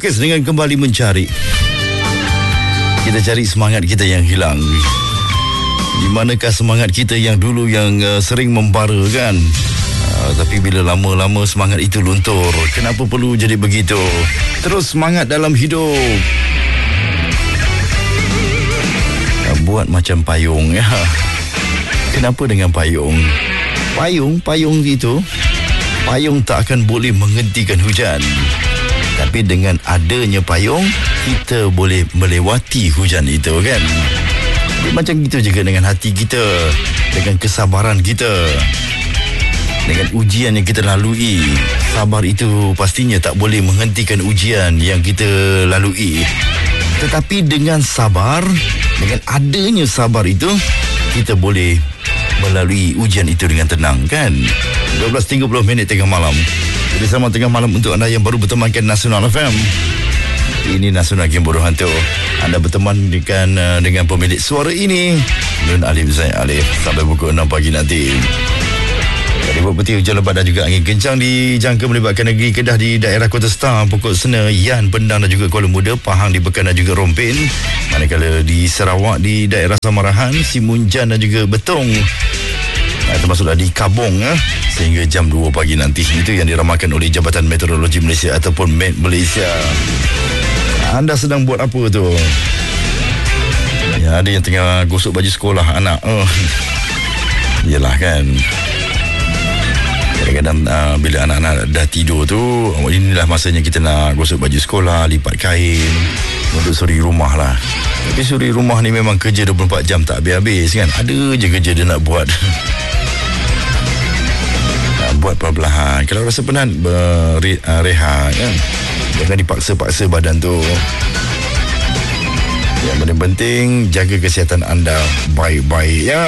Fokus dengan kembali mencari. Kita cari semangat kita yang hilang. Di manakah semangat kita yang dulu yang sering membara kan? Tapi bila lama-lama semangat itu luntur. Kenapa perlu jadi begitu? Terus semangat dalam hidup. Buat macam payung ya. Kenapa dengan payung? Payung itu, payung tak akan boleh menghentikan hujan. Tapi dengan adanya payung, kita boleh melewati hujan itu kan. Macam gitu juga dengan hati kita, dengan kesabaran kita, dengan ujian yang kita lalui. Sabar itu pastinya tak boleh menghentikan ujian yang kita lalui. Tetapi dengan sabar, dengan adanya sabar itu, kita boleh melalui ujian itu dengan tenang kan. 12.30 tengah malam. Jadi selamat tengah malam untuk anda yang baru bertemankan Nasional FM. Ini Nasional Game Bodoh Hantu. Anda berteman dengan pemilik suara ini, Nun Alif Zain Alif, sampai pukul 6 pagi nanti. Jadi buat peti hujan lebat dan juga angin kencang dijangka melibatkan negeri Kedah di daerah Kota Star, Pokok Sena, Yan, Pendang dan juga Kuala Muda, Pahang di Pekan dan juga Rompin. Manakala di Sarawak di daerah Samarahan, Simunjan dan juga Betong, termasuklah di Kabong sehingga jam 2 pagi nanti. Itu yang diramalkan oleh Jabatan Meteorologi Malaysia ataupun Met Malaysia. Anda sedang buat apa tu? Ya, ada yang tengah gosok baju sekolah anak. Yelah kan. Kadang-kadang bila anak-anak dah tidur tu, inilah masanya kita nak gosok baju sekolah, lipat kain untuk suri rumah lah. Tapi suri rumah ni memang kerja 24 jam tak habis-habis kan. Ada je kerja dia nak buat. Buat perlahan-lahan. Kalau rasa penat, rehat kan. Jangan dipaksa-paksa badan tu. Yang paling penting, jaga kesihatan anda baik-baik ya.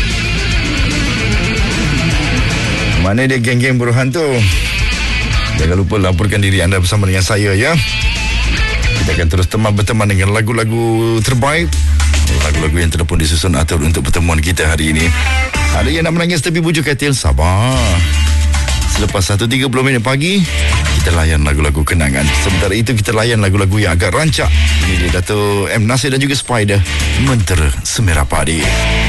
Mana dia geng-geng bodoh hantu? Jangan lupa laporkan diri anda bersama dengan saya ya. Kita akan terus berteman dengan lagu-lagu terbaik, lagu-lagu yang telah pun disusun atur untuk pertemuan kita hari ini. Ada yang nak menangis tapi bujuk katil, sabar. Selepas 1.30 pagi, kita layan lagu-lagu kenangan. Sementara itu kita layan lagu-lagu yang agak rancak. Ini dia Dato' M. Nasir dan juga Spider, Mentera Semerah Padi.